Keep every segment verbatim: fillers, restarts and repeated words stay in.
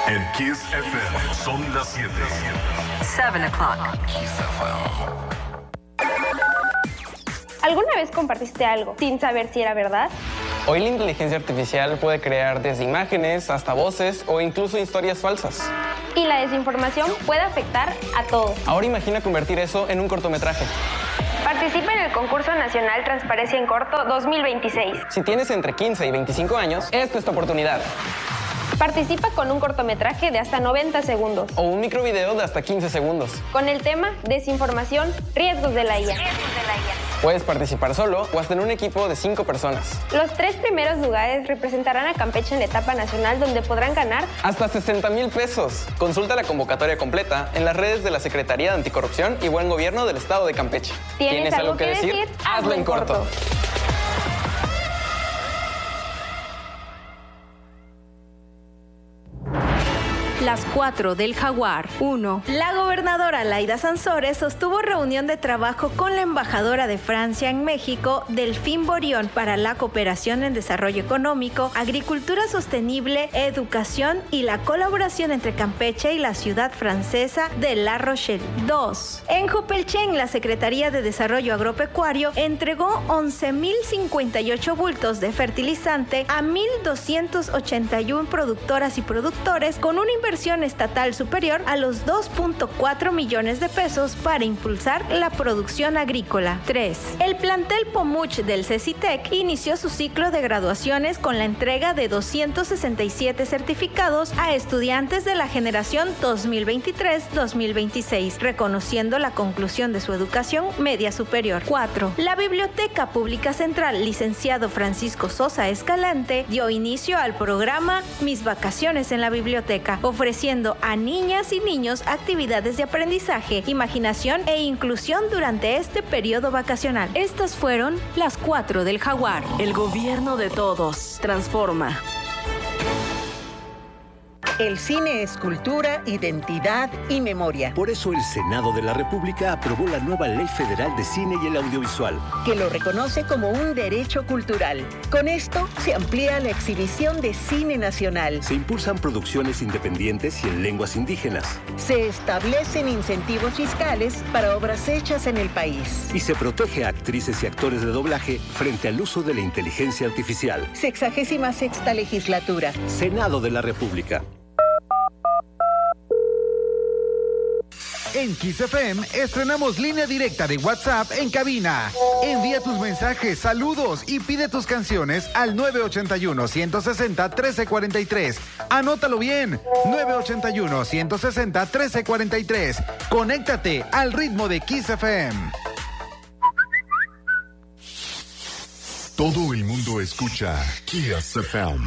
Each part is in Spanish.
En Kiss F M son las siete. seven o'clock. Kiss F M. ¿Alguna vez compartiste algo sin saber si era verdad? Hoy la inteligencia artificial puede crear desde imágenes hasta voces o incluso historias falsas. Y la desinformación puede afectar a todos. Ahora imagina convertir eso en un cortometraje. Participa en el concurso nacional Transparencia en Corto dos mil veintiséis. Si tienes entre quince y veinticinco años, esta es tu oportunidad. Participa con un cortometraje de hasta noventa segundos. O un microvideo de hasta quince segundos. Con el tema Desinformación, riesgos de la I A. Riesgos de la I A. Puedes participar solo o hasta en un equipo de cinco personas. Los tres primeros lugares representarán a Campeche en la etapa nacional, donde podrán ganar hasta sesenta mil pesos. Consulta la convocatoria completa en las redes de la Secretaría de Anticorrupción y Buen Gobierno del Estado de Campeche. ¿Tienes, ¿Tienes algo, algo que decir? decir? Hazlo en corto. corto. Las cuatro del Jaguar. uno. La gobernadora Laida Sansores sostuvo reunión de trabajo con la embajadora de Francia en México, Delphine Borion, para la cooperación en desarrollo económico, agricultura sostenible, educación y la colaboración entre Campeche y la ciudad francesa de La Rochelle. dos. En Jopelchen, la Secretaría de Desarrollo Agropecuario entregó once mil cincuenta y ocho bultos de fertilizante a mil doscientos ochenta y uno productoras y productores con una inversión estatal superior a los dos punto cuatro millones de pesos para impulsar la producción agrícola. tres. El plantel Pomuch del CECITEC inició su ciclo de graduaciones con la entrega de doscientos sesenta y siete certificados a estudiantes de la generación dos mil veintitrés dos mil veintiséis, reconociendo la conclusión de su educación media superior. cuatro. La Biblioteca Pública Central, licenciado Francisco Sosa Escalante, dio inicio al programa Mis Vacaciones en la Biblioteca, ofreciendo a niñas y niños actividades de aprendizaje, imaginación e inclusión durante este periodo vacacional. Estas fueron las cuatro del Jaguar. El gobierno de todos. Transforma. El cine es cultura, identidad y memoria. Por eso el Senado de la República aprobó la nueva Ley Federal de Cine y el Audiovisual, que lo reconoce como un derecho cultural. Con esto se amplía la exhibición de cine nacional. Se impulsan producciones independientes y en lenguas indígenas. Se establecen incentivos fiscales para obras hechas en el país. Y se protege a actrices y actores de doblaje frente al uso de la inteligencia artificial. Sexagésima sexta legislatura. Senado de la República. En Kiss F M estrenamos línea directa de WhatsApp en cabina. Envía tus mensajes, saludos y pide tus canciones al nueve ocho uno, uno seis cero, uno tres cuatro tres. Anótalo bien, nueve ocho uno, uno seis cero, uno tres cuatro tres. Conéctate al ritmo de Kiss F M. Todo el mundo escucha Kiss F M.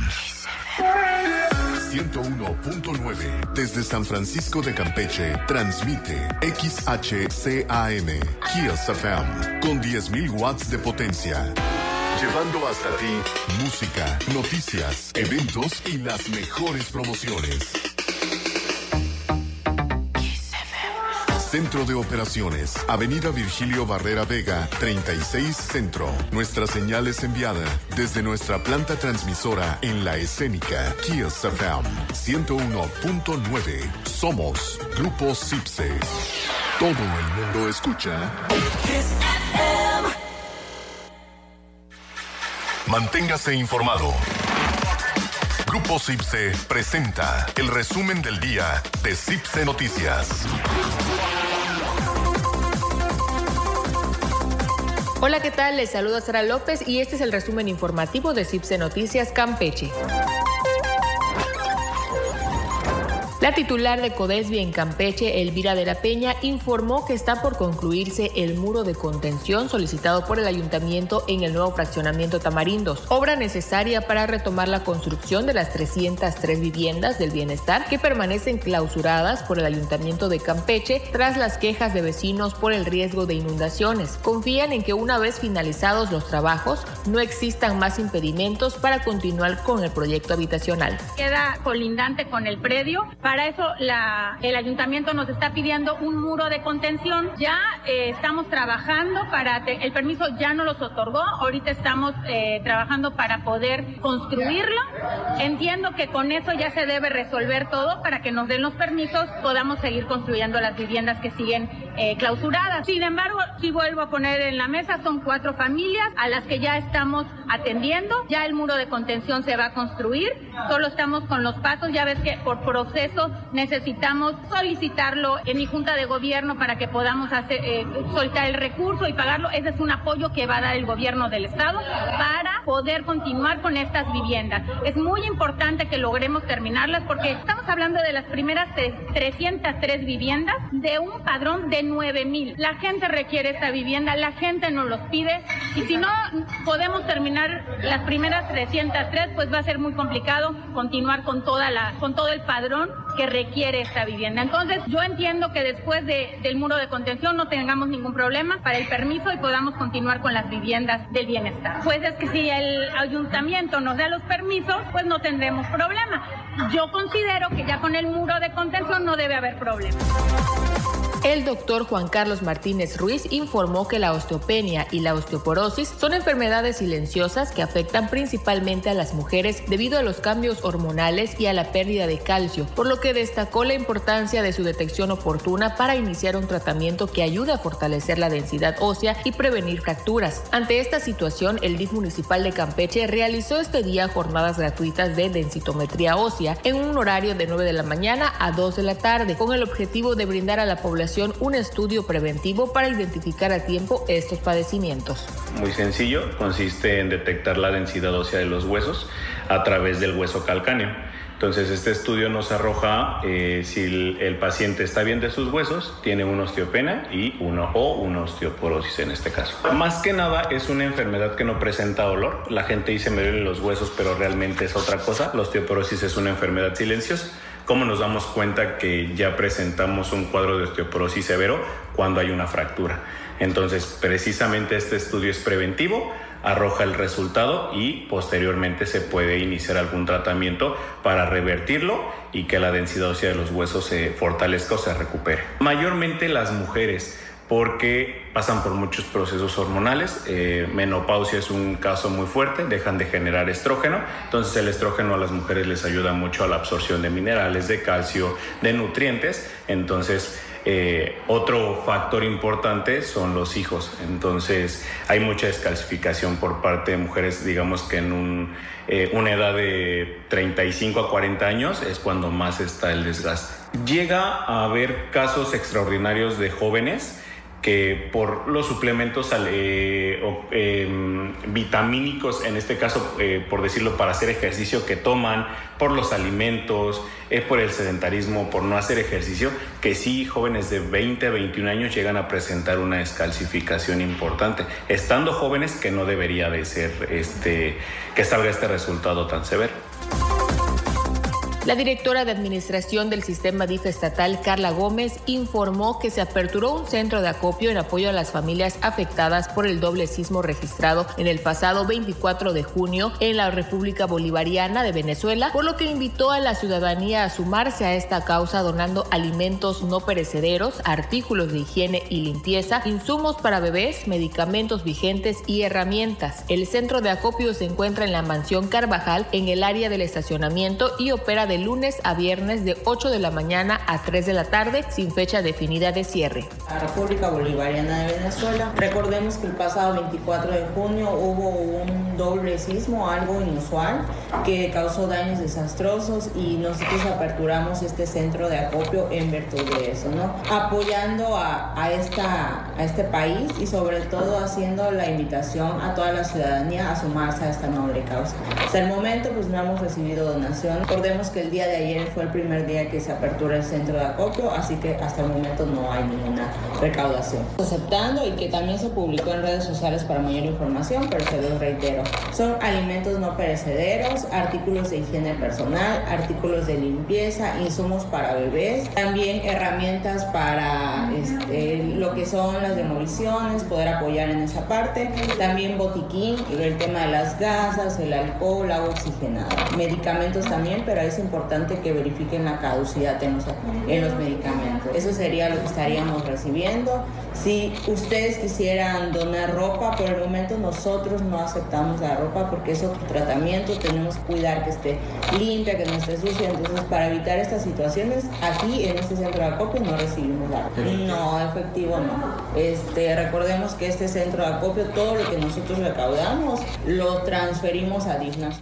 ciento uno punto nueve desde San Francisco de Campeche transmite X H C A M Kiss F M con diez mil watts de potencia, llevando hasta ti música, noticias, eventos y las mejores promociones. Centro de Operaciones, Avenida Virgilio Barrera Vega, treinta y seis Centro. Nuestra señal es enviada desde nuestra planta transmisora en La Escénica, Kiss F M ciento uno punto nueve. Somos Grupo Cipse. Todo el mundo escucha Kiss F M. Manténgase informado. Grupo Cipse presenta el resumen del día de Cipse Noticias. Hola, ¿qué tal? Les saluda Sara López y este es el resumen informativo de Cipse Noticias Campeche. La titular de Codesvi en Campeche, Elvira de la Peña, informó que está por concluirse el muro de contención solicitado por el ayuntamiento en el nuevo fraccionamiento Tamarindos, obra necesaria para retomar la construcción de las trescientas tres viviendas del bienestar que permanecen clausuradas por el ayuntamiento de Campeche tras las quejas de vecinos por el riesgo de inundaciones. Confían en que una vez finalizados los trabajos no existan más impedimentos para continuar con el proyecto habitacional. Queda colindante con el predio. Para eso la, el ayuntamiento nos está pidiendo un muro de contención. Ya eh, estamos trabajando para, te, el permiso ya no los otorgó, ahorita estamos eh, trabajando para poder construirlo. Entiendo que con eso ya se debe resolver todo para que nos den los permisos, podamos seguir construyendo las viviendas que siguen eh, clausuradas. Sin embargo, sí vuelvo a poner en la mesa, son cuatro familias a las que ya estamos atendiendo, ya el muro de contención se va a construir, solo estamos con los pasos, ya ves que por proceso necesitamos solicitarlo en mi junta de gobierno para que podamos hacer, eh, soltar el recurso y pagarlo. Ese es un apoyo que va a dar el gobierno del estado para poder continuar con estas viviendas. Es muy importante que logremos terminarlas porque estamos hablando de las primeras trescientas tres viviendas de un padrón de nueve mil. La gente requiere esta vivienda, la gente nos los pide y si no podemos terminar las primeras trescientas tres, pues va a ser muy complicado continuar con toda la, con todo el padrón que requiere esta vivienda. Entonces, yo entiendo que después de, del muro de contención no tengamos ningún problema para el permiso y podamos continuar con las viviendas del bienestar. Pues es que si el ayuntamiento nos da los permisos, pues no tendremos problema. Yo considero que ya con el muro de contención no debe haber problema. El doctor Juan Carlos Martínez Ruiz informó que la osteopenia y la osteoporosis son enfermedades silenciosas que afectan principalmente a las mujeres debido a los cambios hormonales y a la pérdida de calcio, por lo que destacó la importancia de su detección oportuna para iniciar un tratamiento que ayude a fortalecer la densidad ósea y prevenir fracturas. Ante esta situación, el D I F municipal de Campeche realizó este día jornadas gratuitas de densitometría ósea en un horario de nueve de la mañana a dos de la tarde, con el objetivo de brindar a la población un estudio preventivo para identificar a tiempo estos padecimientos. Muy sencillo, consiste en detectar la densidad ósea de los huesos a través del hueso calcáneo. Entonces este estudio nos arroja eh, si el, el paciente está bien de sus huesos, tiene una osteopenia y uno, o una osteoporosis en este caso. Más que nada es una enfermedad que no presenta dolor. La gente dice me duelen los huesos, pero realmente es otra cosa. La osteoporosis es una enfermedad silenciosa. ¿Cómo nos damos cuenta que ya presentamos un cuadro de osteoporosis severo? Cuando hay una fractura. Entonces, precisamente este estudio es preventivo, arroja el resultado y posteriormente se puede iniciar algún tratamiento para revertirlo y que la densidad ósea de los huesos se fortalezca o se recupere. Mayormente las mujeres, porque pasan por muchos procesos hormonales. Eh, menopausia es un caso muy fuerte, dejan de generar estrógeno, entonces el estrógeno a las mujeres les ayuda mucho a la absorción de minerales, de calcio, de nutrientes. Entonces eh, otro factor importante son los hijos, entonces hay mucha descalcificación por parte de mujeres, digamos que en un, eh, una edad de treinta y cinco a cuarenta años es cuando más está el desgaste. Llega a haber casos extraordinarios de jóvenes que por los suplementos eh, eh, vitamínicos, en este caso, eh, por decirlo, para hacer ejercicio que toman, por los alimentos, es por el sedentarismo, por no hacer ejercicio, que sí, jóvenes de veinte a veintiún años llegan a presentar una descalcificación importante, estando jóvenes que no debería de ser, este, que salga este resultado tan severo. La directora de Administración del Sistema D I F estatal, Carla Gómez, informó que se aperturó un centro de acopio en apoyo a las familias afectadas por el doble sismo registrado en el pasado veinticuatro de junio en la República Bolivariana de Venezuela, por lo que invitó a la ciudadanía a sumarse a esta causa donando alimentos no perecederos, artículos de higiene y limpieza, insumos para bebés, medicamentos vigentes y herramientas. El centro de acopio se encuentra en la Mansión Carvajal, en el área del estacionamiento, y opera de lunes a viernes de ocho de la mañana a tres de la tarde, sin fecha definida de cierre. La República Bolivariana de Venezuela. Recordemos que el pasado veinticuatro de junio hubo un doble sismo, algo inusual, que causó daños desastrosos y nosotros aperturamos este centro de acopio en virtud de eso, ¿no? Apoyando a, a, esta, a este país y sobre todo haciendo la invitación a toda la ciudadanía a sumarse a esta noble causa. Hasta el momento pues no hemos recibido donación. Recordemos que el día de ayer fue el primer día que se apertura el centro de acopio, así que hasta el momento no hay ninguna recaudación. Aceptando y que también se publicó en redes sociales para mayor información, pero se los reitero. Son alimentos no perecederos, artículos de higiene personal, artículos de limpieza, insumos para bebés, también herramientas para este, lo que son las demoliciones, poder apoyar en esa parte, también botiquín, el tema de las gasas, el alcohol, agua oxigenada, medicamentos también, pero es importante que verifiquen la caducidad en los, en los medicamentos. Eso sería lo que estaríamos recibiendo. Si ustedes quisieran donar ropa, por el momento nosotros no aceptamos la ropa porque es otro tratamiento, tenemos que cuidar que esté limpia, que no esté sucia. Entonces, para evitar estas situaciones, aquí en este centro de acopio no recibimos la ropa. No, efectivo no. Este, recordemos que este centro de acopio, todo lo que nosotros recaudamos, lo transferimos a Digna.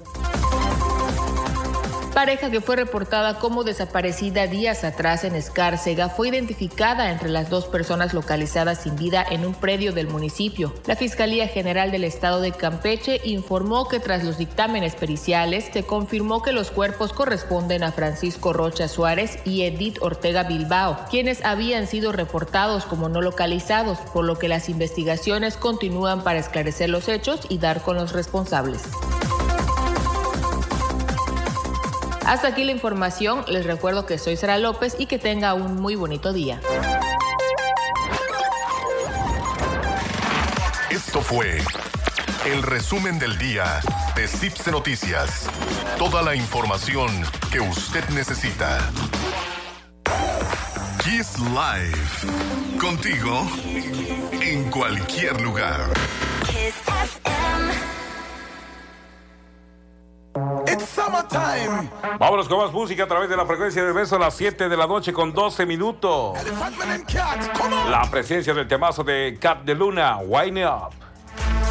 Pareja que fue reportada como desaparecida días atrás en Escárcega fue identificada entre las dos personas localizadas sin vida en un predio del municipio. La Fiscalía General del Estado de Campeche informó que tras los dictámenes periciales se confirmó que los cuerpos corresponden a Francisco Rocha Suárez y Edith Ortega Bilbao, quienes habían sido reportados como no localizados, por lo que las investigaciones continúan para esclarecer los hechos y dar con los responsables. Hasta aquí la información. Les recuerdo que soy Sara López y que tenga un muy bonito día. Esto fue el resumen del día de Cipse Noticias. Toda la información que usted necesita. Kiss Live. Contigo en cualquier lugar. Kiss F M. It's summertime. Vámonos con más música a través de la frecuencia del beso a las siete de la noche con doce minutos. La presencia del temazo de Cat de Luna, Wine Up.